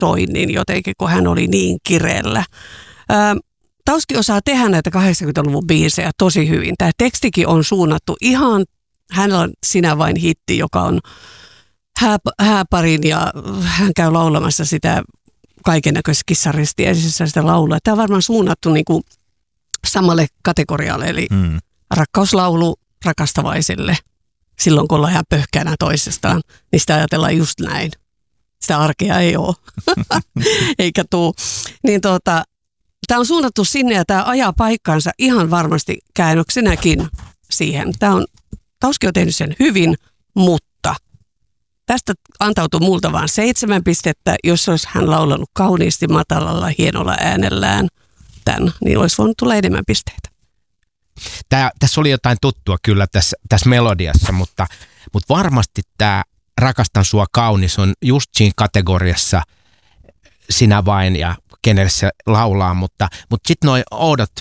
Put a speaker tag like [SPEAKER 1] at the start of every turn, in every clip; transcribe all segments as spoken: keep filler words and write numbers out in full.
[SPEAKER 1] soinnin jotenkin, kun hän oli niin kireellä. Ää, Tauski osaa tehdä näitä kahdeksankymmentäluvun biisejä tosi hyvin. Tämä tekstikin on suunnattu ihan, hänellä on Sinä vain hitti, joka on hää, hääparin ja hän käy laulamassa sitä kaikennäköisessä kissaristiäisissä sitä laulua. Tämä on varmaan suunnattu niin kuin samalle kategorialle, eli mm. rakkauslaulu rakastavaisille. Silloin kun ollaan ihan pöhkänä toisestaan, niin sitä ajatellaan just näin. Sitä arkea ei ole, eikä tuu. Niin tuota, tämä on suunnattu sinne ja tämä ajaa paikkaansa ihan varmasti käännöksenäkin siihen. Tämä on, Tauski on tehnyt sen hyvin, mutta tästä antautui multa vain seitsemän pistettä. Jos olisi hän laulanut kauniisti matalalla, hienolla äänellään tämän, niin olisi voinut tulla enemmän pisteitä.
[SPEAKER 2] Tää, tässä oli jotain tuttua kyllä tässä, tässä melodiassa, mutta, mutta varmasti tämä Rakastan sua kaunis on just siinä kategoriassa Sinä vain ja kenelle se laulaa, mutta, mutta sitten noi oudot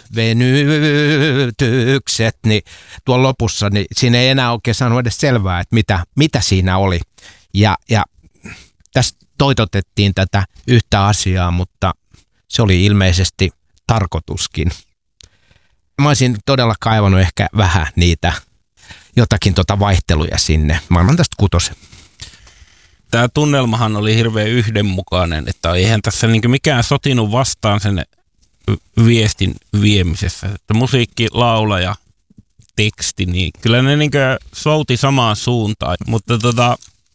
[SPEAKER 2] venytykset, niin tuolla lopussa, niin siinä ei enää oikein saanut edes selvää, että mitä, mitä siinä oli. Ja, ja tässä toitotettiin tätä yhtä asiaa, mutta se oli ilmeisesti tarkoituskin. Mä olisin todella kaivannut ehkä vähän niitä jotakin tota vaihteluja sinne. Mä annan tästä kutosen.
[SPEAKER 3] Tämä tunnelmahan oli hirveän yhdenmukainen, että eihän tässä niinku mikään sotinut vastaan sen viestin viemisessä. Että musiikki, laula ja teksti, niin kyllä ne niinku souti samaan suuntaan. Mutta tota,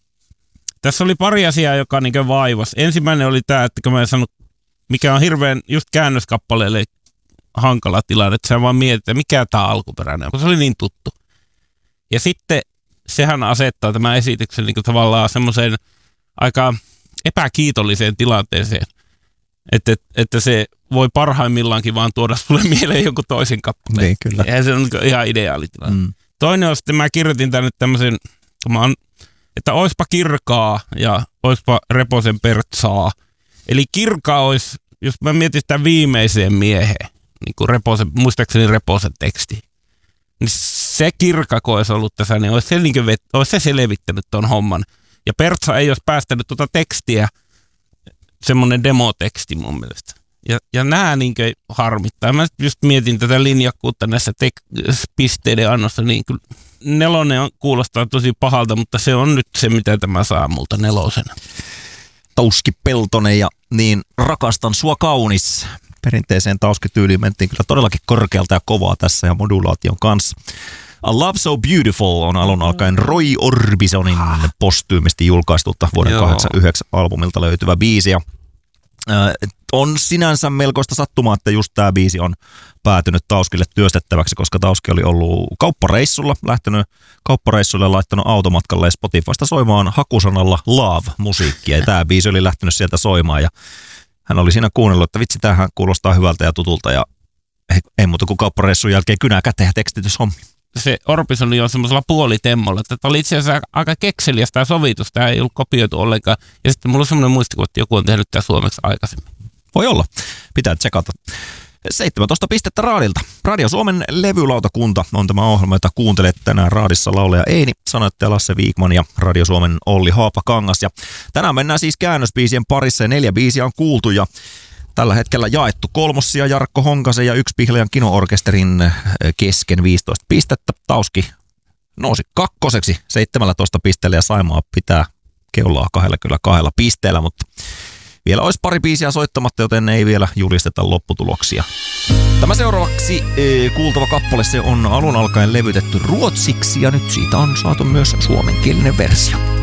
[SPEAKER 3] tässä oli pari asiaa, joka niinku vaivasi. Ensimmäinen oli tämä, että kun mä en sanonut, mikä on hirveän just käännöskappaleelle hankala tilanne, että sä vaan mietit, että mikä tämä alkuperäinen on, se oli niin tuttu. Ja sitten sehän asettaa tämän esityksen niin kuin tavallaan semmoiseen aika epäkiitolliseen tilanteeseen, että, että se voi parhaimmillaankin vaan tuoda sulle mieleen jonkun toisen kappaleen.
[SPEAKER 4] Niin, kyllä.
[SPEAKER 3] Eihän se on niin ihan ideaali tilanne. Mm. Toinen on sitten, mä kirjoitin tänne tämmöisen, että oispa kirkaa ja oispa Reposen Pertsaa. Eli kirkaa olisi, jos mä mietin sitä viimeiseen mieheen, niin kuin Reposen, muistaakseni Reposen teksti, niin se kirkako olisi ollut tässä, niin olisi se, niin kuin, olisi se selvittänyt tuon homman. Ja Pertsa ei olisi päästänyt tuota tekstiä, semmoinen demoteksti mun mielestä. Ja, ja nämä niin kuin harmittaa. Mä just mietin tätä linjakkuutta näissä tek- pisteiden annossa, niin kuin nelonen on, kuulostaa tosi pahalta, mutta se on nyt se, mitä tämä saa multa nelosena.
[SPEAKER 4] Tauski Peltonen ja niin Rakastan sua kaunis. Perinteiseen Tauski-tyyliin mentiin kyllä todellakin korkealta ja kovaa tässä ja modulaation kanssa. A Love So Beautiful on alun alkaen Roy Orbisonin postyymisti julkaistulta vuoden kahdeksankymmentäyhdeksän albumilta löytyvä biisi. Ja, äh, on sinänsä melkoista sattumaa, että just tämä biisi on päätynyt Tauskille työstettäväksi, koska Tauski oli ollut kauppareissulla, lähtenyt kauppareissulle ja laittanut automatkalle Spotifysta soimaan hakusanalla Love-musiikkia. Ja tämä biisi oli lähtenyt sieltä soimaan ja hän oli siinä kuunnellut, että vitsi, tämähän kuulostaa hyvältä ja tutulta ja ei, ei muuta kuin kauppareissun jälkeen kynää käteen ja tekstityshommi.
[SPEAKER 3] Se Orbison oli jo semmoisella puolitemmolla, että tämä oli itse asiassa aika kekseliäs tämä sovitus, tämä ei ollut kopioitu ollenkaan. Ja sitten mulla on semmoinen muistikuva, että joku on tehnyt tämä suomeksi aikaisemmin.
[SPEAKER 4] Voi olla, pitää tsekata. seitsemäntoista pistettä Raadilta. Radio Suomen levylautakunta on tämä ohjelma, jota kuuntelet tänään Raadissa laulaja Eini, sanoittaja Lasse Viikman ja Radio Suomen Olli Haapakangas. Ja tänään mennään siis käännösbiisien parissa ja neljä biisiä on kuultu ja tällä hetkellä jaettu kolmossia Jarkko Honkasen ja yksi Pihlajan Kino-orkesterin kesken viisitoista pistettä. Tauski nousi kakkoseksi seitsemäntoista pisteellä ja Saimaa pitää keulaa kahdella kyllä kahdella pisteellä, mutta vielä olisi pari biisiä soittamatta, joten ei vielä julisteta lopputuloksia. Tämä seuraavaksi e, kuultava kappale, se on alun alkaen levytetty ruotsiksi ja nyt siitä on saatu myös suomenkielinen versio.